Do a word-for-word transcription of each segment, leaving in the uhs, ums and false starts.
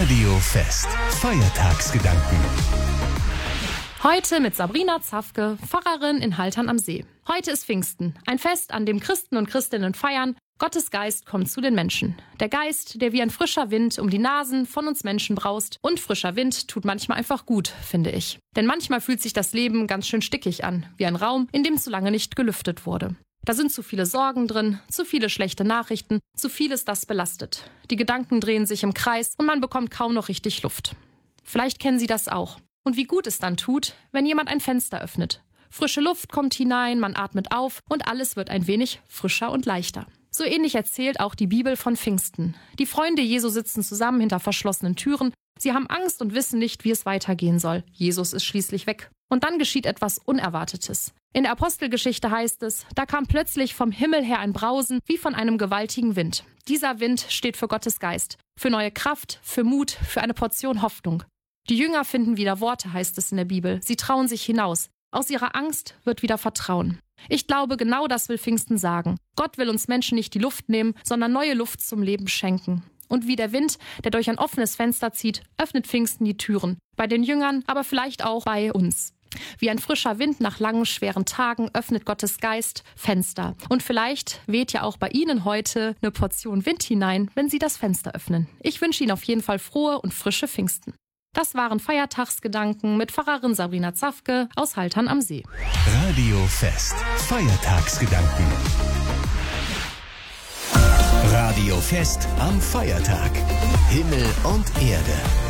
Radio Fest. Feiertagsgedanken. Heute mit Sabrina Zafke, Pfarrerin in Haltern am See. Heute ist Pfingsten, ein Fest, an dem Christen und Christinnen feiern. Gottes Geist kommt zu den Menschen. Der Geist, der wie ein frischer Wind um die Nasen von uns Menschen braust. Und frischer Wind tut manchmal einfach gut, finde ich. Denn manchmal fühlt sich das Leben ganz schön stickig an, wie ein Raum, in dem zu lange nicht gelüftet wurde. Da sind zu viele Sorgen drin, zu viele schlechte Nachrichten, zu vieles, das belastet. Die Gedanken drehen sich im Kreis und man bekommt kaum noch richtig Luft. Vielleicht kennen Sie das auch. Und wie gut es dann tut, wenn jemand ein Fenster öffnet. Frische Luft kommt hinein, man atmet auf und alles wird ein wenig frischer und leichter. So ähnlich erzählt auch die Bibel von Pfingsten. Die Freunde Jesu sitzen zusammen hinter verschlossenen Türen. Sie haben Angst und wissen nicht, wie es weitergehen soll. Jesus ist schließlich weg. Und dann geschieht etwas Unerwartetes. In der Apostelgeschichte heißt es, da kam plötzlich vom Himmel her ein Brausen wie von einem gewaltigen Wind. Dieser Wind steht für Gottes Geist, für neue Kraft, für Mut, für eine Portion Hoffnung. Die Jünger finden wieder Worte, heißt es in der Bibel. Sie trauen sich hinaus. Aus ihrer Angst wird wieder Vertrauen. Ich glaube, genau das will Pfingsten sagen. Gott will uns Menschen nicht die Luft nehmen, sondern neue Luft zum Leben schenken. Und wie der Wind, der durch ein offenes Fenster zieht, öffnet Pfingsten die Türen. Bei den Jüngern, aber vielleicht auch bei uns. Wie ein frischer Wind nach langen, schweren Tagen öffnet Gottes Geist Fenster. Und vielleicht weht ja auch bei Ihnen heute eine Portion Wind hinein, wenn Sie das Fenster öffnen. Ich wünsche Ihnen auf jeden Fall frohe und frische Pfingsten. Das waren Feiertagsgedanken mit Pfarrerin Sabrina Zafke aus Haltern am See. Radio Fest. Feiertagsgedanken. Radio Fest am Feiertag. Himmel und Erde.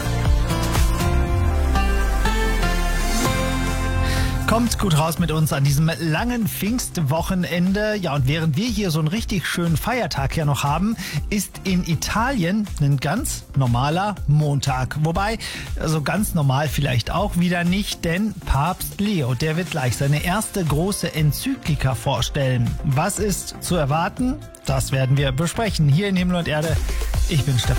Kommt gut raus mit uns an diesem langen Pfingstwochenende. Ja, und während wir hier so einen richtig schönen Feiertag ja noch haben, ist in Italien ein ganz normaler Montag. Wobei, also ganz normal vielleicht auch wieder nicht, denn Papst Leo, der wird gleich seine erste große Enzyklika vorstellen. Was ist zu erwarten? Das werden wir besprechen hier in Himmel und Erde. Ich bin Stefan.